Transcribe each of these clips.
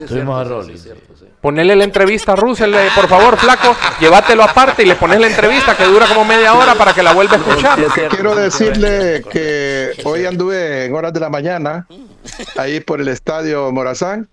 Tuvimos a Rolly. Ponele la entrevista a Russell, por favor, flaco, llévatelo aparte y le pones la entrevista que dura como media hora para que la vuelva a escuchar. Quiero decirle que hoy anduve en horas de la mañana ahí por el estadio Morazán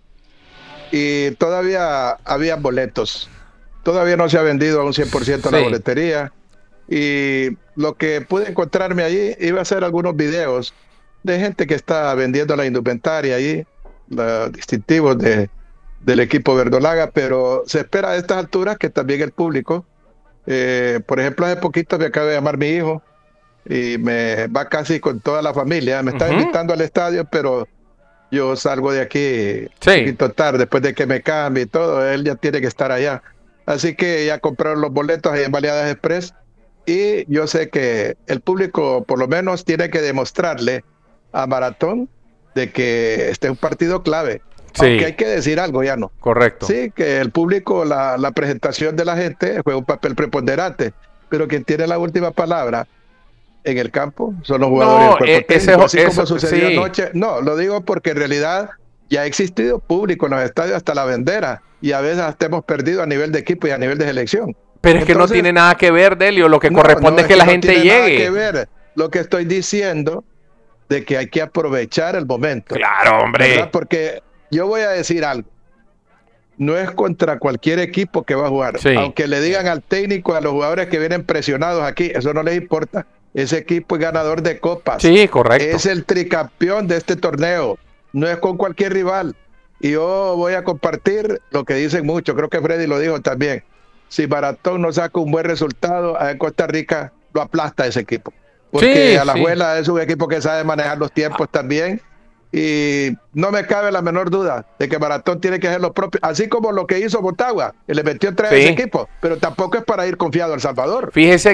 y todavía había boletos. Todavía no se ha vendido a un 100% la boletería. Y lo que pude encontrarme allí iba a ser algunos videos de gente que está vendiendo la indumentaria allí, los distintivos del equipo verdolaga, pero se espera a estas alturas que también el público, por ejemplo, hace poquito me acaba de llamar mi hijo y me va casi con toda la familia, me está invitando al estadio, pero yo salgo de aquí un poquito tarde, después de que me cambie y todo, él ya tiene que estar allá. Así que ya compraron los boletos ahí en Baleadas Express y yo sé que el público por lo menos tiene que demostrarle a Maratón de que este es un partido clave. Aunque hay que decir algo, ya no. Correcto. Sí, que el público, la presentación de la gente juega un papel preponderante, pero quien tiene la última palabra en el campo son los jugadores del cuerpo técnico, así como sucedió anoche. No, lo digo porque en realidad ya ha existido público en los estadios hasta la bandera y a veces hasta hemos perdido a nivel de equipo y a nivel de selección. Pero es que no tiene nada que ver, Delio, lo que corresponde es que la gente llegue. No tiene nada que ver. Lo que estoy diciendo de que hay que aprovechar el momento. Claro, hombre. ¿Verdad? Porque yo voy a decir algo. No es contra cualquier equipo que va a jugar. Aunque le digan al técnico, a los jugadores que vienen presionados aquí, eso no les importa. Ese equipo es ganador de copas. Sí, correcto. Es el tricampeón de este torneo. No es con cualquier rival. Y yo voy a compartir lo que dicen muchos. Creo que Freddy lo dijo también. Si Maratón no saca un buen resultado, en Costa Rica lo aplasta ese equipo. Porque Alajuela es un equipo que sabe manejar los tiempos también. Y no me cabe la menor duda de que Maratón tiene que hacer lo propio, así como lo que hizo Motagua, que le metió entre ese equipo, pero tampoco es para ir confiado a El Salvador. Fíjese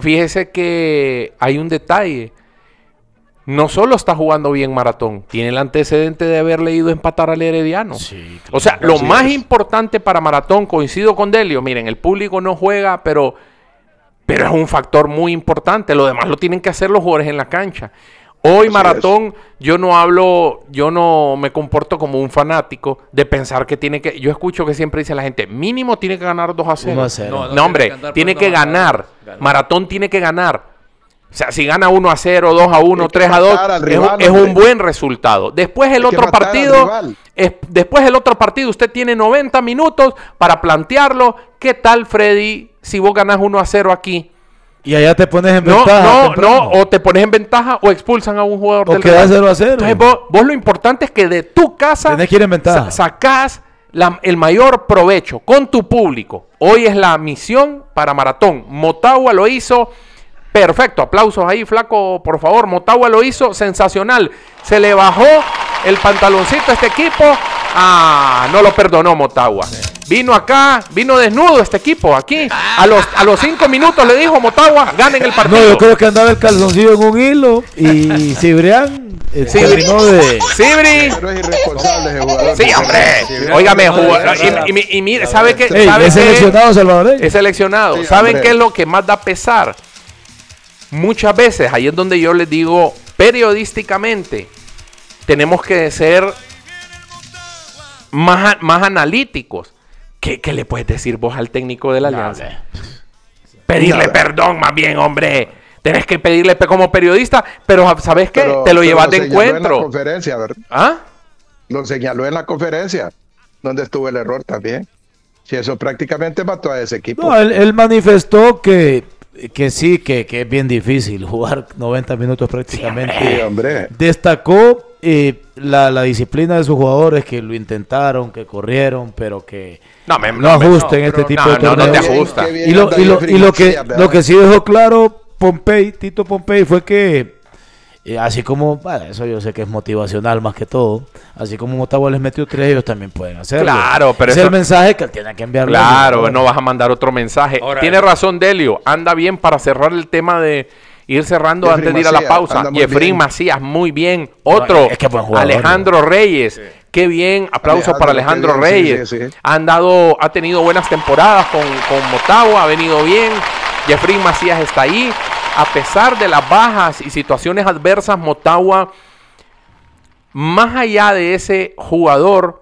que hay un detalle. No solo está jugando bien Maratón, tiene el antecedente de haberle ido a empatar al Herediano. O sea, lo más importante para Maratón, coincido con Delio, miren, el público no juega, pero es un factor muy importante. Lo demás lo tienen que hacer los jugadores en la cancha. Hoy Maratón, yo no me comporto como un fanático de pensar que tiene que... Yo escucho que siempre dice la gente, mínimo tiene que ganar 2-0. 1-0. No, hombre, tiene que ganar. Maratón tiene que ganar. O sea, si gana 1-0, 2-1, 3-2, es un buen resultado. Después el otro partido, usted tiene 90 minutos para plantearlo. ¿Qué tal, Freddy, si vos ganás 1-0 aquí? Y allá te pones en ventaja. O te pones en ventaja o expulsan a un jugador del rival. O queda 0-0. Entonces vos lo importante es que de tu casa tenés que ir en ventaja. Sacás el mayor provecho con tu público. Hoy es la misión para Maratón. Motagua lo hizo perfecto. Aplausos ahí, flaco, por favor. Motagua lo hizo sensacional. Se le bajó el pantaloncito a este equipo. No lo perdonó Motagua. Vino acá, vino desnudo este equipo aquí. A los 5 minutos le dijo Motagua, ganen el partido. No, yo creo que andaba el calzoncillo en un hilo y Cibrián terminó de... Cibri. Pero es irresponsable ese jugador. Sí, hombre. Óigame, y mire, ¿sabe qué? Es seleccionado salvadoreño. Es seleccionado. Sí, ¿saben qué es lo que más da pesar? Muchas veces, ahí es donde yo les digo, periodísticamente, tenemos que ser más analíticos. ¿Qué le puedes decir vos al técnico de la Alianza? Pedirle perdón, más bien, hombre. Tenés que pedirle como periodista, pero ¿sabes qué? Te lo llevas de encuentro. En la conferencia, ¿verdad? ¿Ah? Lo señaló en la conferencia, donde estuvo el error también. Si eso prácticamente mató a ese equipo. No, él manifestó que sí, que es bien difícil jugar 90 minutos prácticamente. Sí, hombre. Destacó la disciplina de sus jugadores, que lo intentaron, que corrieron, pero que no ajusten este tipo de torneos. No te ajusta. Y lo que sí dejó claro Tito Pompey fue que así como, eso yo sé que es motivacional más que todo, así como Motagua les metió 3, ellos también pueden hacerlo. Claro, pero ese es el mensaje que él tiene que enviar. Claro, no vas a mandar otro mensaje. Tiene razón Delio, anda bien para cerrar el tema de ir cerrando Jeffrey antes de ir a la pausa. Jeffrey Macías, muy bien. Otro, es que Alejandro Reyes. Sí. Qué bien, aplausos para Alejandro Reyes. Sí. Ha tenido buenas temporadas con Motagua, ha venido bien. Jeffrey Macías está ahí. A pesar de las bajas y situaciones adversas, Motagua, más allá de ese jugador,